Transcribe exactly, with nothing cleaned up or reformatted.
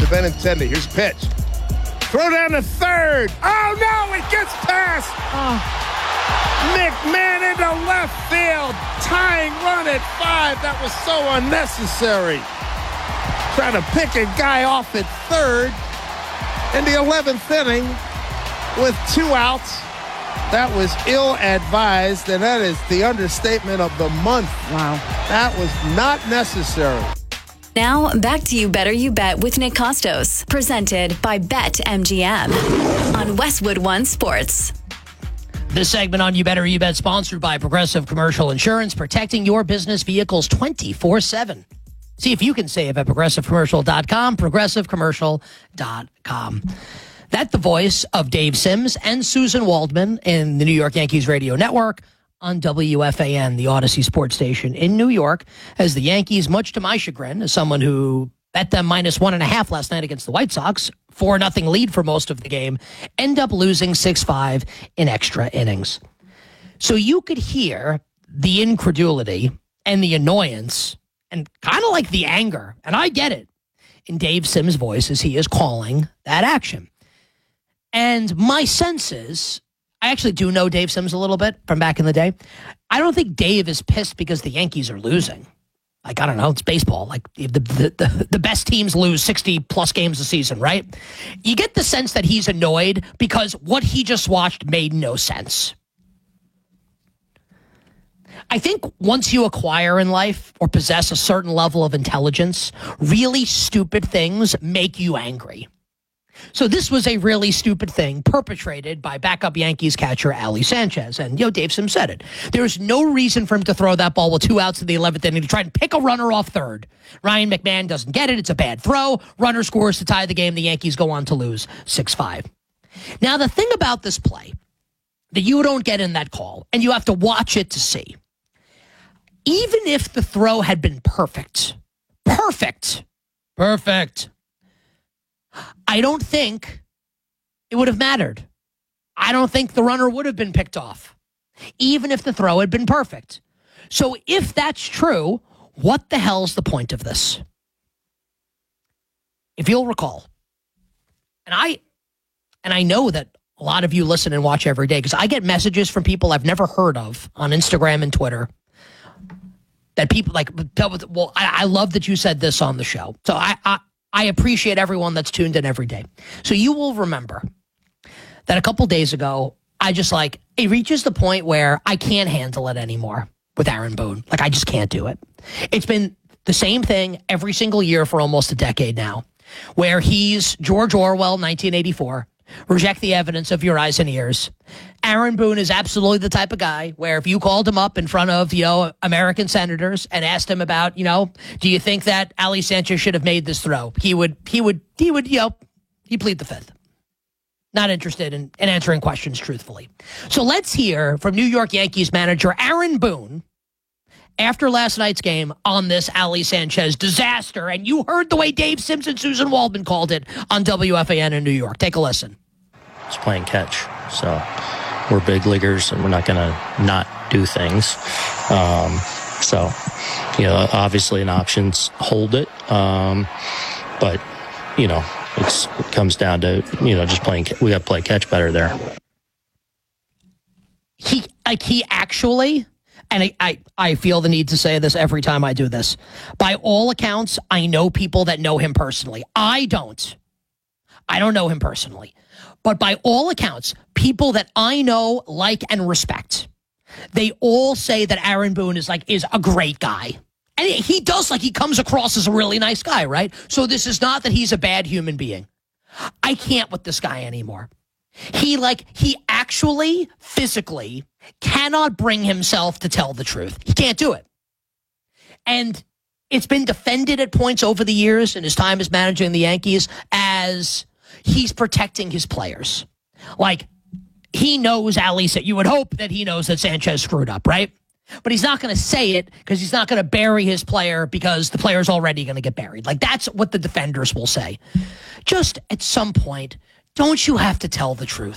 have been intended. Here's pitch. Throw down to third. Oh, no, it gets past. Oh. McMahon into left field. Tying run at five. That was so unnecessary. Trying to pick a guy off at third in the eleventh inning with two outs. That was ill-advised, and that is the understatement of the month. Wow. That was not necessary. Now, back to You Better You Bet with Nick Costos, presented by BetMGM on Westwood One Sports. This segment on You Better You Bet, sponsored by Progressive Commercial Insurance, protecting your business vehicles twenty-four seven. See if you can save at progressive commercial dot com, progressive commercial dot com. That's the voice of Dave Sims and Susan Waldman in the New York Yankees radio network on W F A N, the Odyssey sports station in New York, as the Yankees, much to my chagrin, as someone who bet them minus one and a half last night against the White Sox, four nothing lead for most of the game, end up losing six five in extra innings. So you could hear the incredulity and the annoyance and kind of like the anger, and I get it, in Dave Sims' voice as he is calling that action. And my sense is, I actually do know Dave Sims a little bit from back in the day. I don't think Dave is pissed because the Yankees are losing. Like, I don't know, it's baseball. Like, the, the, the, the best teams lose sixty-plus games a season, right? You get the sense that he's annoyed because what he just watched made no sense. I think once you acquire in life or possess a certain level of intelligence, really stupid things make you angry. So this was a really stupid thing perpetrated by backup Yankees catcher Ali Sanchez. And, you know, Dave Sims said it. There's no reason for him to throw that ball with two outs in the eleventh inning to try and pick a runner off third. Ryan McMahon doesn't get it. It's a bad throw. Runner scores to tie the game. The Yankees go on to lose six five. Now, the thing about this play that you don't get in that call, and you have to watch it to see, even if the throw had been perfect, perfect, perfect, I don't think it would have mattered. I don't think the runner would have been picked off, even if the throw had been perfect. So if that's true, what the hell's the point of this? If you'll recall, and I and I know that a lot of you listen and watch every day because I get messages from people I've never heard of on Instagram and Twitter that people like, well, I, I love that you said this on the show. So I, I I appreciate everyone that's tuned in every day. So you will remember that a couple days ago, I just like, it reaches the point where I can't handle it anymore with Aaron Boone. Like, I just can't do it. It's been the same thing every single year for almost a decade now, where he's George Orwell, nineteen eighty-four, reject the evidence of your eyes and ears. Aaron Boone is absolutely the type of guy where if you called him up in front of, you know, American senators and asked him about, you know, do you think that Ali Sanchez should have made this throw? He would, he would, he would, you know, he'd plead the fifth. Not interested in, in answering questions truthfully. So let's hear from New York Yankees manager Aaron Boone after last night's game on this Ali Sanchez disaster. And you heard the way Dave Sims and Susan Waldman called it on W F A N in New York. Take a listen. It's playing catch. So we're big leaguers and we're not going to not do things. Um, so, you know, obviously an option's hold it. Um, but, you know, it's, it comes down to, you know, just playing. We got to play catch better there. He, like, he actually, and I, I, I feel the need to say this every time I do this. By all accounts, I know people that know him personally. I don't. I don't know him personally. But by all accounts, people that I know, like, and respect, they all say that Aaron Boone is like is a great guy. And he does, like, he comes across as a really nice guy, right? So this is not that he's a bad human being. I can't with this guy anymore. He, like, he actually, physically cannot bring himself to tell the truth. He can't do it. And it's been defended at points over the years in his time as managing the Yankees as he's protecting his players. Like, he knows, at least, that you would hope that he knows that Sanchez screwed up, right? But he's not going to say it because he's not going to bury his player because the player's already going to get buried. Like, that's what the defenders will say. Just at some point, don't you have to tell the truth?